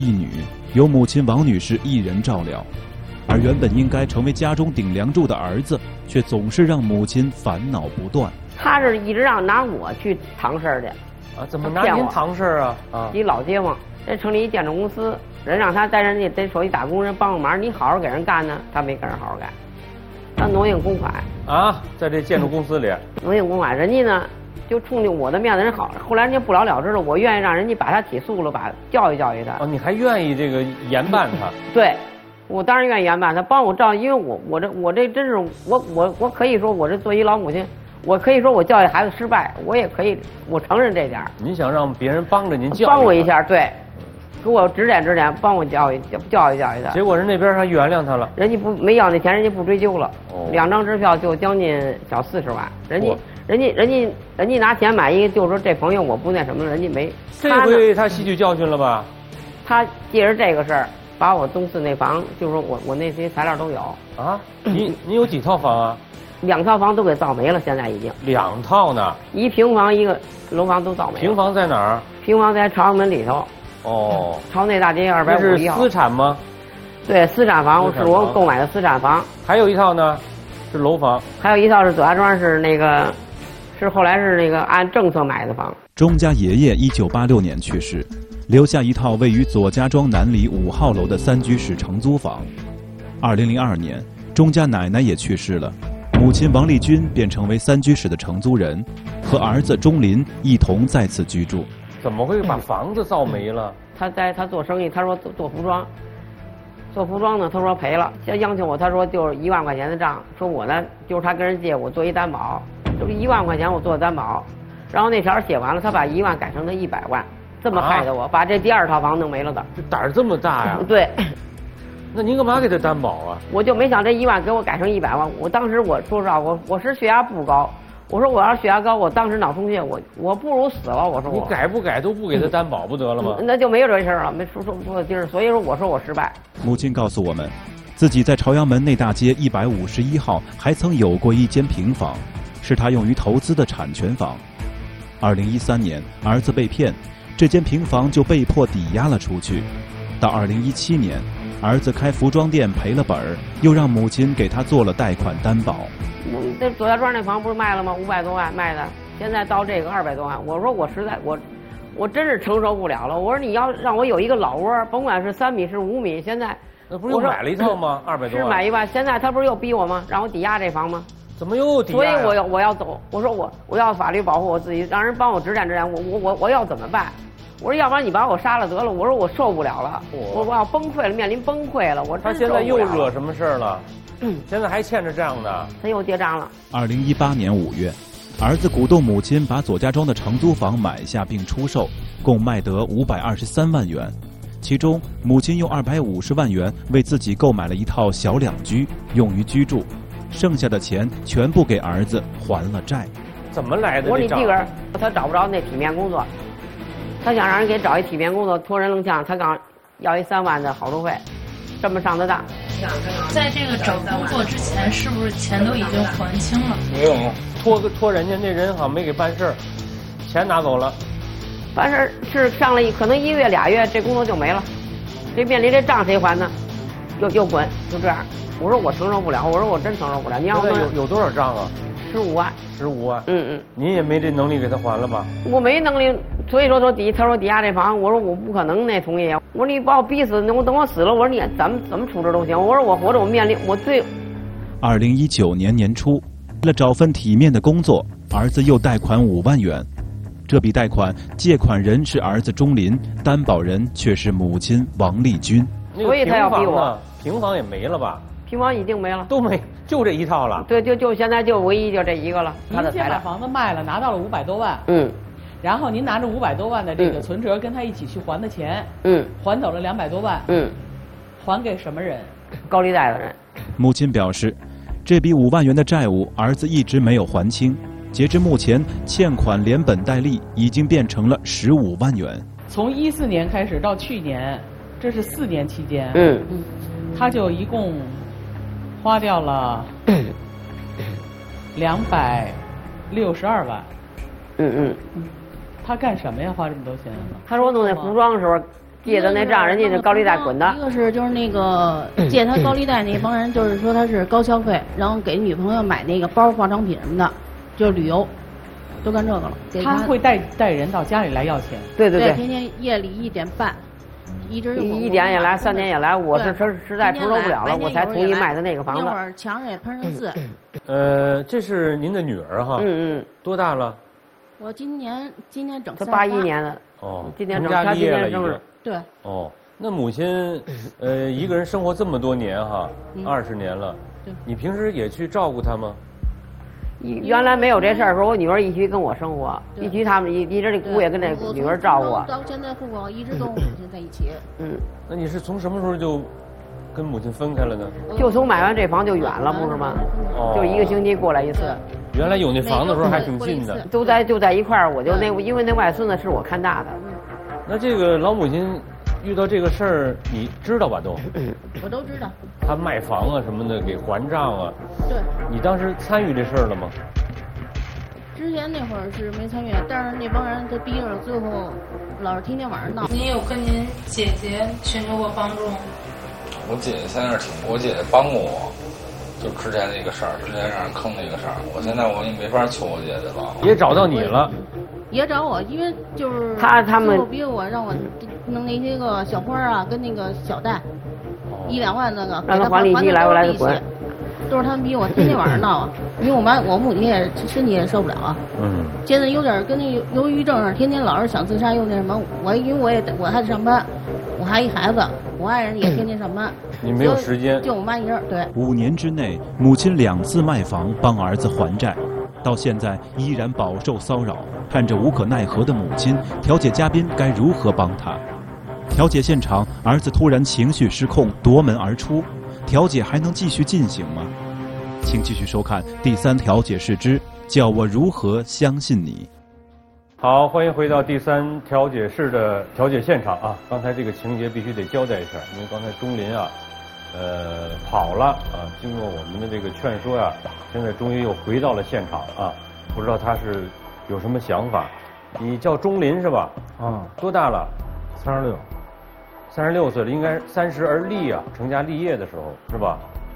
一女，由母亲王女士一人照料，而原本应该成为家中顶梁柱的儿子，却总是让母亲烦恼不断。 他是一直让拿我去趟事儿去。 啊，怎么拿您趟事儿啊？啊， 一老街坊，人成立一建筑公司，人让他在人家得说一打工人帮个忙，你好好给人干呢，他没跟人好好干。他挪用公款啊，在这建筑公司里挪用公款，人家呢就冲着我的面子人好，后来人家不了了之了，我愿意让人家把他起诉了，把教育教育他。 哦，你还愿意这个严办他？ 对，我当然愿意严办他，帮我照，因为我这真是我可以说我这做一老母亲，我可以说我教育孩子失败，我也可以我承认这点。 您想让别人帮着您教育？ 帮我一下，对。给我指点指点，帮我教育他。 结果人那边还原谅他了， 人家没要那钱，人家不追究了。 哦 2张支票就将近小40万，人家拿钱买一个，就是说这朋友我不那什么了，人家没。 这回他吸取教训了吧？ 他借着这个事儿，把我东四那房，就是说我那些材料都有。 啊，你有几套房啊 ？2套房都给造没了，现在已经。 2套呢 ？1平房1个楼房都造没了。 平房在哪儿？ 平房在朝阳门里头。 哦， 朝内大街251号。 这是私产吗？ 对，私产房是我购买的私产房。 还有一套呢，是楼房。 还有一套是左家庄，是那个，是后来是那个按政策买的房。 钟家爷爷1986年去世，留下一套位于左家庄南里5号楼的3居室承租房。2002年，钟家奶奶也去世了，母亲王丽君便成为3居室的承租人，和儿子钟林一同在此居住。 怎么会把房子造没了？ 他做生意，他说做服装，做服装呢，他说赔了，央求我，他说就是1万块钱的账，说我呢就是他跟人借我做一担保，就是1万块钱我做担保，然后那条写完了，他把1万改成了100万，这么害的我，把这第2套房弄没了的。 这胆儿这么大呀？ 对。 那您干嘛给他担保啊？ 我就没想这1万给我改成100万，我当时我说实话，我是血压不高。我说我要是血压高，我当时脑充血，我不如死了。我说你改不改都不给他担保不得了吗？ 那就没有这事儿了，没说今儿，所以说我说我失败。 母亲告诉我们，自己在朝阳门内大街151号还曾有过一间平房，是他用于投资的产权房。2013年，儿子被骗，这间平房就被迫抵押了出去。到2017年，儿子开服装店赔了本儿，又让母亲给他做了贷款担保。 这左家庄那房不是卖了吗？500多万卖的，现在到这个200多万。我说我实在我真是承受不了了。我说你要让我有一个老窝，甭管是3米是5米，现在那不是又买了一套吗？200多万是买1万，现在他不是又逼我吗？让我抵押这房吗？ 怎么又抵押？ 所以我要走。我说我要法律保护我自己，让人帮我指点指点。我要怎么办？我说要不然你把我杀了得了。我说我受不了了，我要崩溃了，面临崩溃了。 他现在又惹什么事儿了？现在还欠着账呢。 他又结账了。 2018年5月，儿子鼓动母亲把左家庄的承租房买下并出售，共卖得523万元。其中，母亲用250万元为自己购买了一套小2居，用于居住，剩下的钱全部给儿子还了债。 怎么来的？ 我说你自个儿，他找不着那体面工作，他想让人给找一体面工作，托人愣呛，他刚要一3万的好处费，这么上的当。 在这个找工作之前，是不是钱都已经还清了？ 没有，托人家那人好像没给办事儿，钱拿走了。 办事儿是上了可能1个月2月，这工作就没了。这面临这账谁还呢？又滚，就这样。我说我承受不了，我说我真承受不了。你让我有多少账啊 ？15万。 15万。 嗯。 您也没这能力给他还了吧？ 我没能力，所以说他说抵押这房，我说我不可能那同意。我说你把我逼死，等我死了，我说你怎么处置都行。我说我活着我面临我最。 2019年年初，为了找份体面的工作，儿子又贷款5万元。这笔贷款借款人是儿子钟林，担保人却是母亲王丽君。 所以他要逼我。 平房也没了吧？ 平房已经没了， 都没，就这一套了。 对，就现在就唯一就这一个了。 您先把房子卖了，拿到了500多万。然后您拿着500多万的这个存折跟他一起去还的钱。还走了200多万。还给什么人？ 高利贷的人。 母亲表示，这笔5万元的债务，儿子一直没有还清。截至目前，欠款连本带利已经变成了15万元。 从14年开始到去年，这是4年期间，他就一共花掉了262万。他干什么呀？花这么多钱？ 他说弄那服装的时候， 借的那账，人家是高利贷滚的。 一个是就是那个借他高利贷那帮人，就是说他是高消费，然后给女朋友买那个包、化妆品什么的，就是旅游，都干这个了。 他会带人到家里来要钱。 对， 天天夜里1点半，一直 1点也来，3点也来，我是实在承受不了了，我才同意卖的那个房子。 那会儿墙上也喷上字。 这是您的女儿哈？多大了？ 我今年整他81年的。 哦， 今年整他今年生日。 对。 哦，那母亲，一个人生活这么多年哈，20年了。 对。 你平时也去照顾她吗？ 原来没有这事儿的时候，我女儿一起跟我生活，一起他们一直这姑爷跟那女儿照顾。 到现在父母一直跟我母亲在一起。 那你是从什么时候就跟母亲分开了呢？ 就从买完这房就远了，不是吗？就1个星期过来一次。 原来有那房的时候还挺近的。 就在一块儿，我就因为那外孙子是我看大的。 那这个老母亲遇到这个事儿，你知道吧？都。 我都知道。 他卖房啊什么的，给还账啊。 对。 你当时参与这事儿了吗？ 之前那会儿是没参与，但是那帮人他逼着，最后老是天天晚上闹。 您有跟您姐姐寻求过帮助吗？ 我姐姐在那儿我姐姐帮过我，就之前那个事儿，之前让人坑那个事儿，我现在我也没法求我姐姐了。 也找到你了。 也找我，因为就是他们逼我让我弄那些个小花啊，跟那个小贷，1、2万那个， 让他还利息来回来的滚， 都是他们逼我，天天晚上闹啊，因为我母亲也身体也受不了啊。现在有点跟那忧郁症似的，天天老是想自杀又那什么。因为我还得上班，我还一孩子，我爱人也天天上班。 你没有时间。 就我妈一人。对。 5年之内，母亲2次卖房帮儿子还债，到现在依然饱受骚扰。看着无可奈何的母亲，调解嘉宾该如何帮她？调解现场，儿子突然情绪失控，夺门而出，调解还能继续进行吗？请继续收看第3调解室之叫我如何相信你。 好，欢迎回到第3调解室的调解现场啊！刚才这个情节必须得交代一下，因为刚才钟林啊，跑了啊，经过我们的这个劝说啊，现在终于又回到了现场啊，不知道他是有什么想法。你叫钟林是吧？多大了？36岁了，应该30而立啊，成家立业的时候是吧？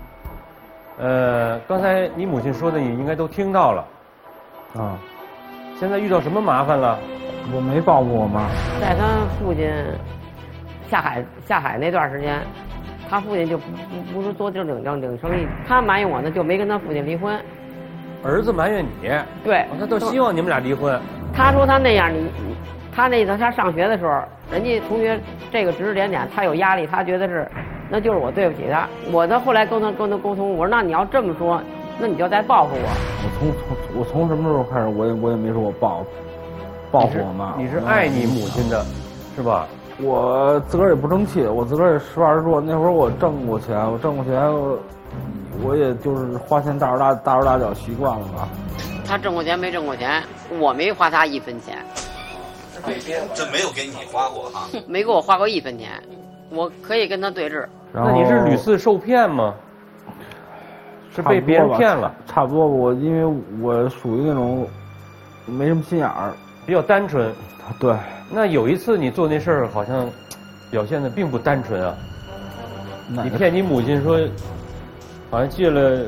刚才你母亲说的，你应该都听到了。现在遇到什么麻烦了？ 我没报复我妈。 在他父亲下海那段时间，他父亲就不是做正经生意，他埋怨我呢，就没跟他父亲离婚。 儿子埋怨你？ 对， 他都希望你们俩离婚。 他说他那样，他上学的时候，人家同学这个指指点点，他有压力，他觉得是，那就是我对不起他。我呢后来跟他沟通，我说那你要这么说，那你就再报复我。 我从什么时候开始，我也没说我报复我妈。 你是爱你母亲的，是吧？ 我自个儿也不争气，我自个儿也实话实说。那会儿我挣过钱，我也就是花钱大手大脚习惯了吧。 他挣过钱没挣过钱，我没花他1分钱。 这没有给你花过哈？ 没给我花过1分钱，我可以跟他对峙。 那你是屡次受骗吗？是被别人骗了？ 差不多，因为我属于那种没什么心眼儿， 比较单纯。 对。 那有一次你做那事儿，好像表现的并不单纯啊。你骗你母亲说，好像借了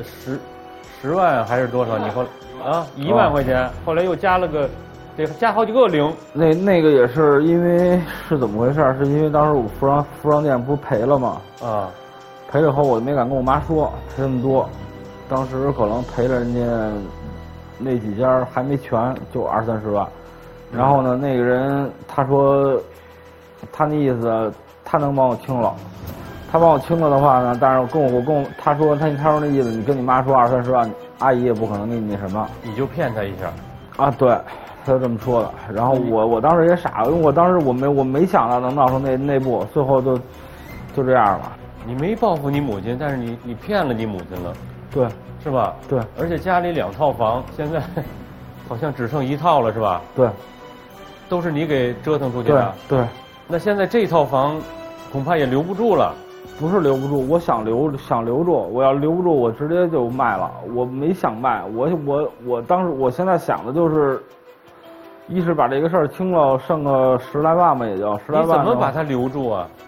10万还是多少？你后1万块钱，后来又加了个，得加好几个0。 那个也是因为是怎么回事？是因为当时我服装店不是赔了吗？赔了后我没敢跟我妈说赔那么多，当时可能赔了人家那几家还没全，就20-30万。然后呢，那个人他说，他那意思他能帮我清了，他帮我清了的话呢，但是他说那意思，你跟你妈说20-30万，阿姨也不可能给你那什么， 你就骗他一下。 对，他就这么说的。然后我当时也傻，因为我当时我没想到能闹成那步，最后就这样了。 你没报复你母亲，但是你骗了你母亲了。 对， 是吧？ 对， 而且家里2套房，现在好像只剩1套了，是吧？ 对， 都是你给折腾出去的。 对。 那现在这套房恐怕也留不住了。 不是留不住，我想留住，我要留不住，我直接就卖了。我没想卖，我当时我现在想的就是， 一是把这个事儿清了，剩个10来万吧，也就10来万。 你怎么把他留住啊？